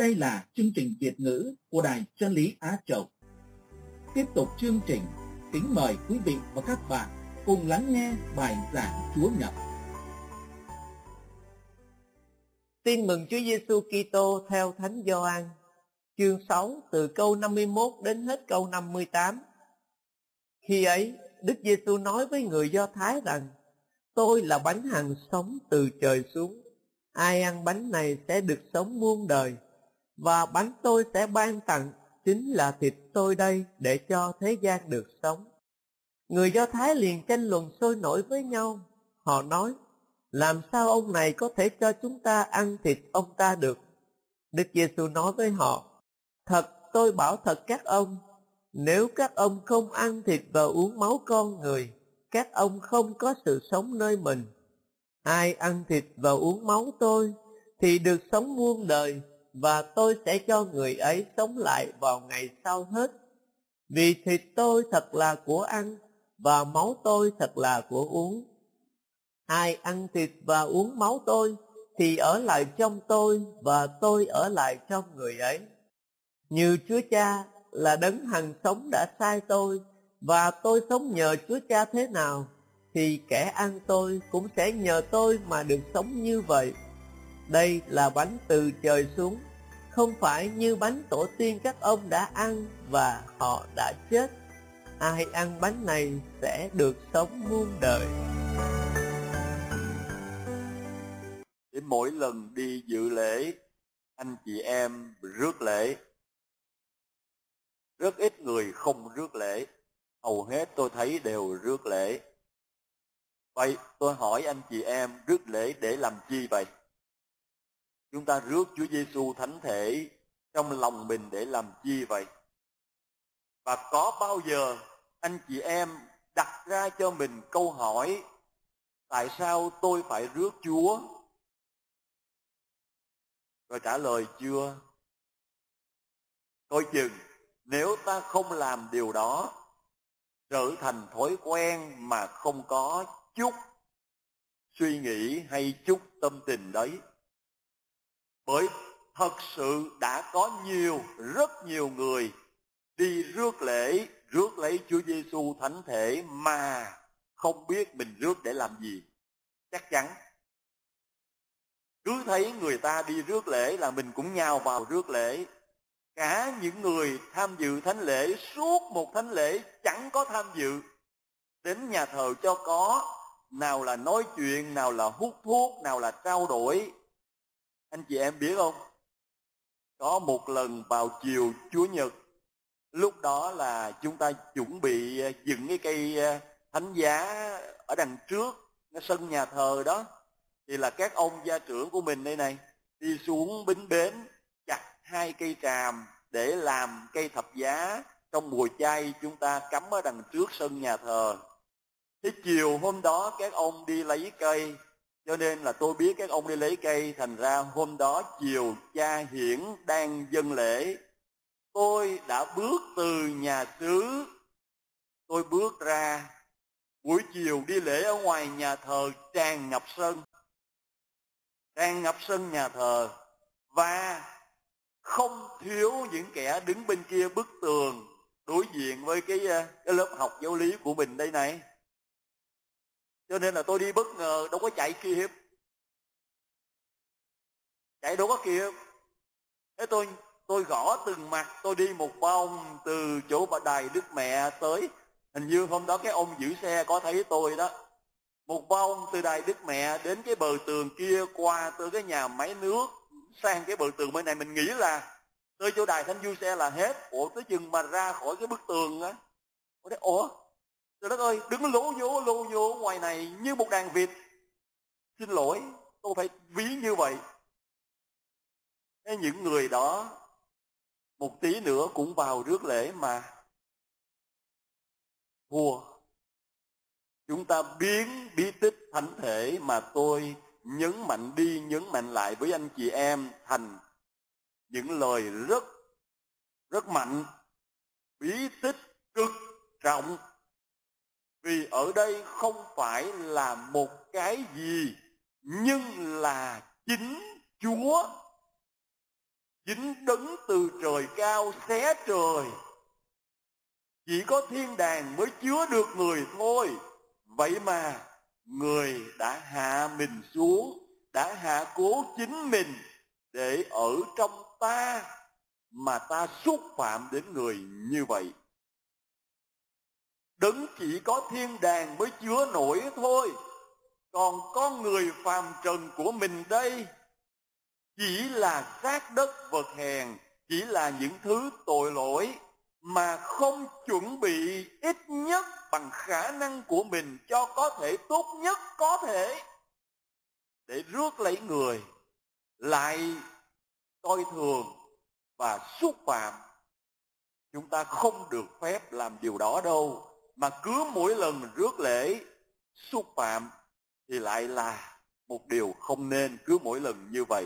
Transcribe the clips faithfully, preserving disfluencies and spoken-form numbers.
Đây là chương trình Việt ngữ của Đài Chân lý Á Châu. Tiếp tục chương trình, kính mời quý vị và các bạn cùng lắng nghe bài giảng Chúa Nhật. Tin mừng Chúa Giêsu Kitô theo Thánh Gioan, chương sáu từ câu năm mươi mốt đến hết câu năm mươi tám. Khi ấy, Đức Giêsu nói với người Do Thái rằng: Tôi là bánh hằng sống từ trời xuống. Ai ăn bánh này sẽ được sống muôn đời, và bánh tôi sẽ ban tặng chính là thịt tôi đây để cho thế gian được sống. Người Do Thái liền tranh luận sôi nổi với nhau. Họ nói: Làm sao ông này có thể cho chúng ta ăn thịt ông ta được? Đức Giêsu nói với họ: Thật tôi bảo thật các ông, nếu các ông không ăn thịt và uống máu con người, các ông không có sự sống nơi mình. Ai ăn thịt và uống máu tôi thì được sống muôn đời, và tôi sẽ cho người ấy sống lại vào ngày sau hết. Vì thịt tôi thật là của ăn, và máu tôi thật là của uống. Ai ăn thịt và uống máu tôi thì ở lại trong tôi, và tôi ở lại trong người ấy. Như Chúa Cha là đấng hằng sống đã sai tôi, và tôi sống nhờ Chúa Cha thế nào, thì kẻ ăn tôi cũng sẽ nhờ tôi mà được sống như vậy. Đây là bánh từ trời xuống, không phải như bánh tổ tiên các ông đã ăn và họ đã chết. Ai ăn bánh này sẽ được sống muôn đời. Để mỗi lần đi dự lễ, anh chị em rước lễ. Rất ít người không rước lễ, hầu hết tôi thấy đều rước lễ. Vậy tôi hỏi anh chị em, rước lễ để làm chi vậy? Chúng ta rước Chúa Giêsu thánh thể trong lòng mình để làm chi vậy? Và có bao giờ anh chị em đặt ra cho mình câu hỏi: tại sao tôi phải rước Chúa? Rồi trả lời chưa? Coi chừng nếu ta không làm điều đó, trở thành thói quen mà không có chút suy nghĩ hay chút tâm tình đấy. Bởi thật sự đã có nhiều, rất nhiều người đi rước lễ, rước lấy Chúa Giêsu thánh thể mà không biết mình rước để làm gì. Chắc chắn cứ thấy người ta đi rước lễ là mình cũng nhào vào rước lễ. Cả những người tham dự thánh lễ, suốt một thánh lễ chẳng có tham dự, đến nhà thờ cho có, nào là nói chuyện, nào là hút thuốc, nào là trao đổi. Anh chị em biết không, có một lần vào chiều Chúa Nhật, lúc đó là chúng ta chuẩn bị dựng cái cây thánh giá ở đằng trước sân nhà thờ đó, thì là các ông gia trưởng của mình đây này đi xuống bến bến chặt hai cây tràm để làm cây thập giá trong mùa chay chúng ta cắm ở đằng trước sân nhà thờ. Thế chiều hôm đó các ông đi lấy cây, cho nên là tôi biết các ông đi lấy cây, thành ra hôm đó chiều cha hiển đang dâng lễ. Tôi đã bước từ nhà xứ, tôi bước ra, buổi chiều đi lễ ở ngoài nhà thờ tràn ngập sân, tràn ngập sân nhà thờ, và không thiếu những kẻ đứng bên kia bức tường đối diện với cái, cái lớp học giáo lý của mình đây này. Cho nên là tôi đi bất ngờ, đâu có chạy kịp, chạy đâu có kịp. Thế tôi tôi gõ từng mặt, tôi đi một vòng từ chỗ bà đài Đức Mẹ tới, hình như hôm đó cái ông giữ xe có thấy tôi đó, một vòng từ đài Đức Mẹ đến cái bờ tường kia, qua tới cái nhà máy nước, sang cái bờ tường bên này. Mình nghĩ là tới chỗ đài Thánh Du Xe là hết. Ủa tới chừng mà ra khỏi cái bức tường á, ủa trời đất ơi, đứng lố nhố lố nhố ngoài này như một đàn vịt. Xin lỗi, tôi phải ví như vậy. Thế những người đó một tí nữa cũng vào rước lễ mà thua. Chúng ta biến bí tích thánh thể mà tôi nhấn mạnh đi nhấn mạnh lại với anh chị em thành những lời rất rất mạnh, bí tích cực trọng. Vì ở đây không phải là một cái gì, nhưng là chính Chúa. chính đấng từ trời cao xé trời. Chỉ có thiên đàng mới chứa được người thôi. Vậy mà người đã hạ mình xuống, đã hạ cố chính mình để ở trong ta, mà ta xúc phạm đến người như vậy. Đấng chỉ có thiên đàng mới chứa nổi thôi. Còn con người phàm trần của mình đây chỉ là xác đất vật hèn, chỉ là những thứ tội lỗi mà không chuẩn bị ít nhất bằng khả năng của mình cho có thể tốt nhất có thể để rước lấy người, lại coi thường và xúc phạm. Chúng ta không được phép làm điều đó đâu, mà cứ mỗi lần rước lễ xúc phạm thì lại là một điều không nên, cứ mỗi lần như vậy.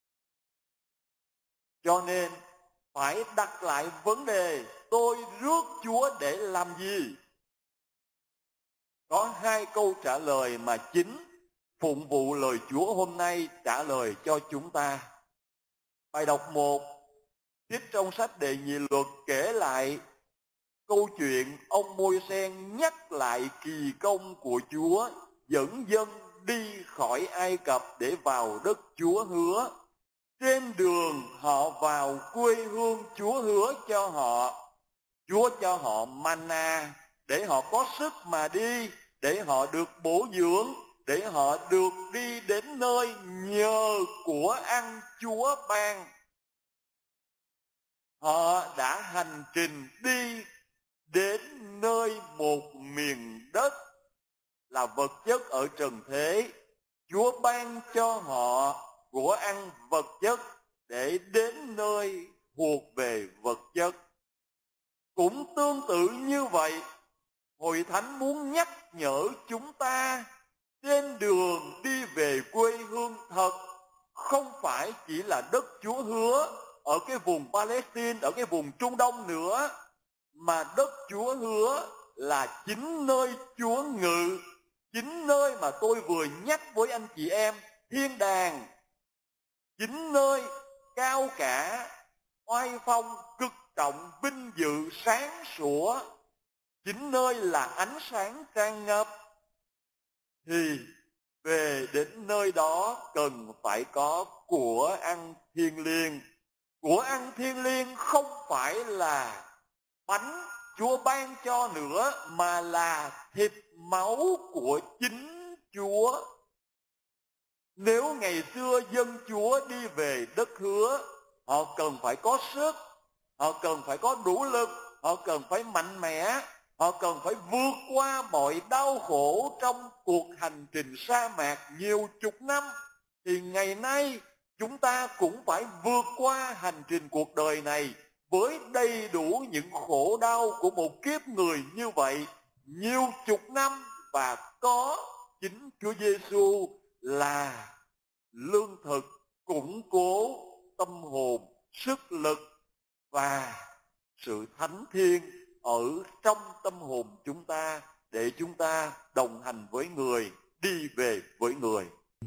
Cho nên phải đặt lại vấn đề, tôi rước Chúa để làm gì? Có hai câu trả lời mà chính phụng vụ lời Chúa hôm nay trả lời cho chúng ta. Bài đọc một, trích trong sách Đệ Nhị Luật kể lại câu chuyện ông Môi-se nhắc lại kỳ công của Chúa dẫn dân đi khỏi Ai Cập để vào đất Chúa hứa. Trên đường họ vào quê hương Chúa hứa cho họ, Chúa cho họ manna để họ có sức mà đi, để họ được bổ dưỡng, để họ được đi đến nơi nhờ của ăn Chúa ban. Họ đã hành trình đi đến nơi một miền đất là vật chất ở trần thế. Chúa ban cho họ của ăn vật chất để đến nơi thuộc về vật chất. Cũng tương tự như vậy, Hội Thánh muốn nhắc nhở chúng ta trên đường đi về quê hương thật, không phải chỉ là đất Chúa hứa ở cái vùng Palestine, ở cái vùng Trung Đông nữa, mà đất Chúa hứa là chính nơi Chúa ngự, chính nơi mà tôi vừa nhắc với anh chị em, thiên đàng, chính nơi cao cả, oai phong, cực trọng, vinh dự, sáng sủa, chính nơi là ánh sáng tràn ngập. Thì về đến nơi đó cần phải có của ăn thiêng liêng. Của ăn thiêng liêng không phải là bánh Chúa ban cho nữa, mà là thịt máu của chính Chúa. Nếu ngày xưa dân Chúa đi về đất hứa, họ cần phải có sức, họ cần phải có đủ lực, họ cần phải mạnh mẽ, họ cần phải vượt qua mọi đau khổ trong cuộc hành trình sa mạc nhiều chục năm. Thì ngày nay chúng ta cũng phải vượt qua hành trình cuộc đời này với đầy đủ những khổ đau của một kiếp người như vậy nhiều chục năm, và có chính Chúa Giêsu là lương thực củng cố tâm hồn, sức lực và sự thánh thiêng ở trong tâm hồn chúng ta, để chúng ta đồng hành với người, đi về với người.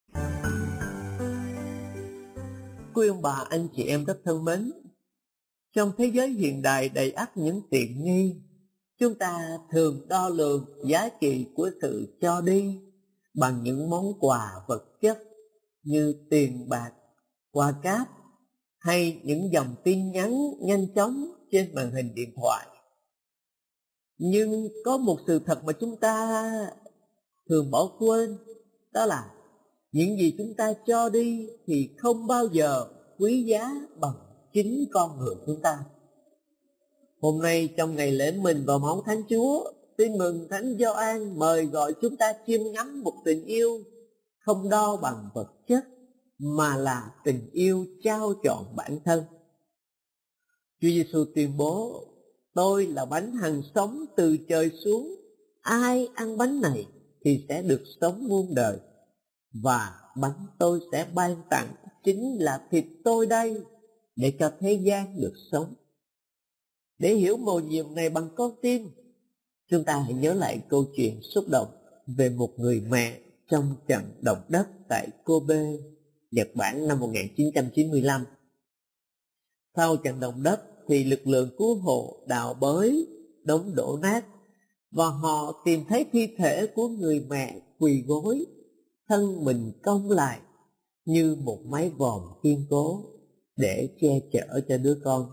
Quý ông bà, anh chị em rất thân mến, trong thế giới hiện đại đầy ắp những tiện nghi, chúng ta thường đo lường giá trị của sự cho đi bằng những món quà vật chất như tiền bạc, quà cáp hay những dòng tin nhắn nhanh chóng trên màn hình điện thoại. Nhưng có một sự thật mà chúng ta thường bỏ quên, đó là những gì chúng ta cho đi thì không bao giờ quý giá bằng chính con người chúng ta. Hôm nay trong ngày lễ mình vào máu Thánh Chúa, tin mừng Thánh Gioan mời gọi chúng ta chiêm ngắm một tình yêu không đo bằng vật chất, mà là tình yêu trao trọn bản thân. Chúa Giêsu tuyên bố: tôi là bánh hằng sống từ trời xuống, ai ăn bánh này thì sẽ được sống muôn đời, và bánh tôi sẽ ban tặng chính là thịt tôi đây, để cho thế gian được sống. Để hiểu mầu nhiệm này bằng con tim, chúng ta hãy nhớ lại câu chuyện xúc động về một người mẹ trong trận động đất tại Kobe, Nhật Bản năm một nghìn chín trăm chín mươi lăm. Sau trận động đất thì lực lượng cứu hộ đào bới đống đổ nát, và họ tìm thấy thi thể của người mẹ quỳ gối, thân mình cong lại như một mái vòm kiên cố để che chở cho đứa con.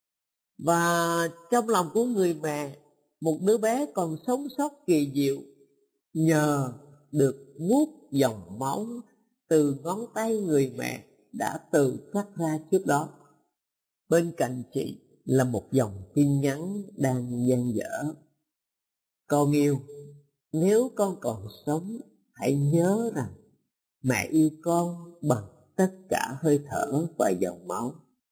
Và trong lòng của người mẹ, một đứa bé còn sống sót kỳ diệu, nhờ được vuốt dòng máu từ ngón tay người mẹ đã tự phát ra trước đó. Bên cạnh chị là một dòng tin nhắn đang dang dở: con yêu, nếu con còn sống, hãy nhớ rằng mẹ yêu con bằng tất cả hơi thở và dòng máu.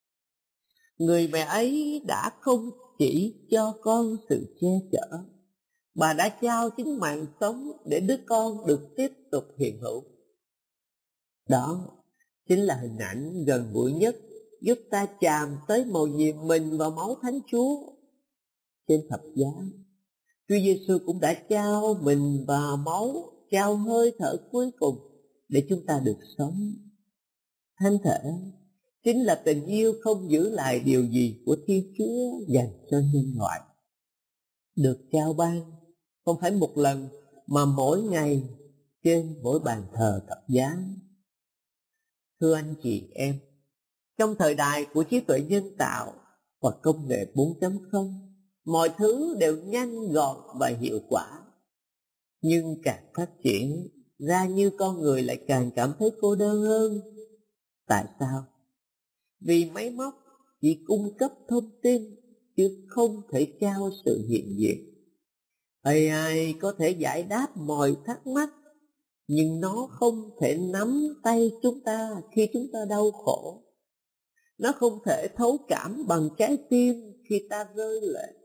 Người mẹ ấy đã không chỉ cho con sự che chở, bà đã trao chính mạng sống để đứa con được tiếp tục hiện hữu. Đó chính là hình ảnh gần gũi nhất giúp ta chạm tới mầu nhiệm mình và máu Thánh Chúa. Trên thập giá, Chúa Giêsu cũng đã trao mình và máu, trao hơi thở cuối cùng để chúng ta được sống. Thánh thể chính là tình yêu không giữ lại điều gì của Thiên Chúa dành cho nhân loại, được trao ban không phải một lần mà mỗi ngày trên mỗi bàn thờ thập giá. Thưa anh chị em, trong thời đại của trí tuệ nhân tạo và công nghệ bốn chấm không, mọi thứ đều nhanh gọn và hiệu quả. Nhưng càng phát triển ra như con người lại càng cảm thấy cô đơn hơn. Tại sao? Vì máy móc chỉ cung cấp thông tin chứ không thể trao sự hiện diện. a i có thể giải đáp mọi thắc mắc, nhưng nó không thể nắm tay chúng ta khi chúng ta đau khổ. Nó không thể thấu cảm bằng trái tim khi ta rơi lệ.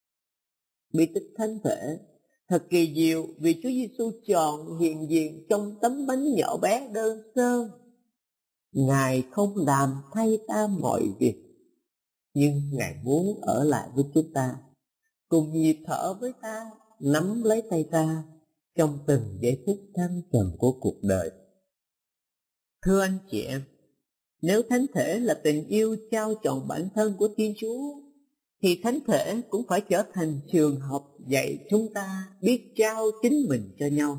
Bí tích thánh thể thật kỳ diệu, vì Chúa Giêsu chọn hiện diện trong tấm bánh nhỏ bé đơn sơ. Ngài không làm thay ta mọi việc, nhưng Ngài muốn ở lại với chúng ta, cùng nhịp thở với ta, nắm lấy tay ta trong từng giây phút thăng trầm của cuộc đời. Thưa anh chị em, nếu thánh thể là tình yêu trao trọn bản thân của Thiên Chúa, thì thánh thể cũng phải trở thành trường học dạy chúng ta biết trao chính mình cho nhau.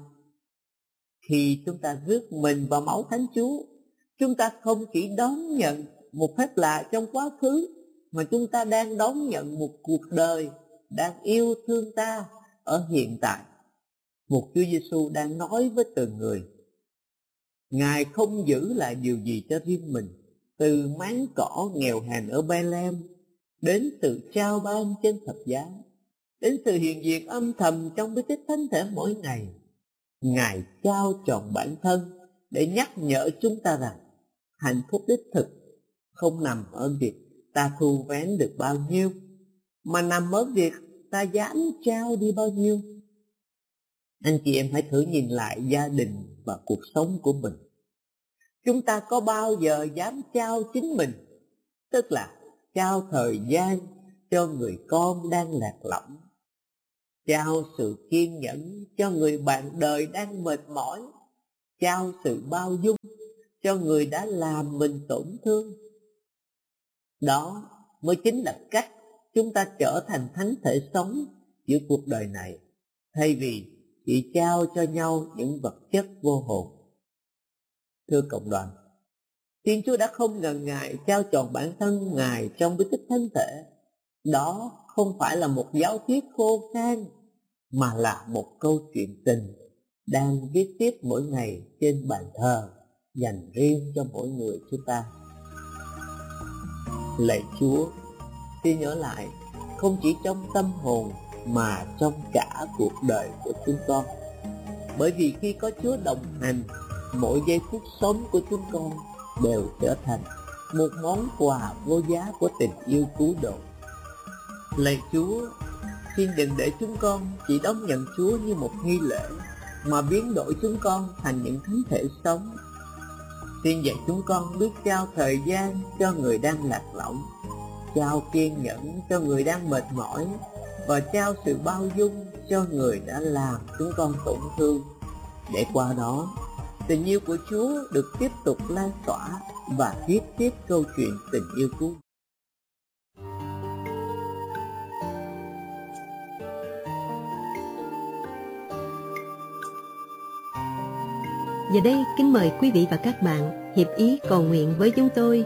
Khi chúng ta rước mình vào máu Thánh Chúa, chúng ta không chỉ đón nhận một phép lạ trong quá khứ, mà chúng ta đang đón nhận một cuộc đời đang yêu thương ta ở hiện tại. Một Chúa Giêsu đang nói với từng người. Ngài không giữ lại điều gì cho riêng mình, từ máng cỏ nghèo hèn ở Bethlehem đến sự trao ban trên thập giá, đến sự hiện diện âm thầm trong bí tích thánh thể mỗi ngày. Ngài trao trọn bản thân để nhắc nhở chúng ta rằng hạnh phúc đích thực không nằm ở việc ta thu vén được bao nhiêu, mà nằm ở việc ta dám trao đi bao nhiêu. Anh chị em hãy thử nhìn lại gia đình và cuộc sống của mình. Chúng ta có bao giờ dám trao chính mình, tức là trao thời gian cho người con đang lạc lõng, trao sự kiên nhẫn cho người bạn đời đang mệt mỏi, trao sự bao dung cho người đã làm mình tổn thương? Đó mới chính là cách chúng ta trở thành thánh thể sống giữa cuộc đời này, thay vì chỉ trao cho nhau những vật chất vô hồn. Thưa cộng đoàn, Thiên Chúa đã không ngần ngại trao trọn bản thân Ngài trong bí tích thánh thể. Đó không phải là một giáo thuyết khô khan, mà là một câu chuyện tình đang viết tiếp mỗi ngày trên bàn thờ dành riêng cho mỗi người chúng ta. Lạy Chúa, xin nhớ lại không chỉ trong tâm hồn mà trong cả cuộc đời của chúng con. Bởi vì khi có Chúa đồng hành, mỗi giây phút sống của chúng con đều trở thành một món quà vô giá của tình yêu cứu độ. Lạy Chúa, xin đừng để chúng con chỉ đón nhận Chúa như một nghi lễ, mà biến đổi chúng con thành những thánh thể sống. Xin dạy chúng con biết trao thời gian cho người đang lạc lõng, trao kiên nhẫn cho người đang mệt mỏi, và trao sự bao dung cho người đã làm chúng con tổn thương, để qua đó tình yêu của Chúa được tiếp tục lan tỏa và viết tiếp câu chuyện tình yêu cứu Giờ đây kính mời quý vị và các bạn hiệp ý cầu nguyện với chúng tôi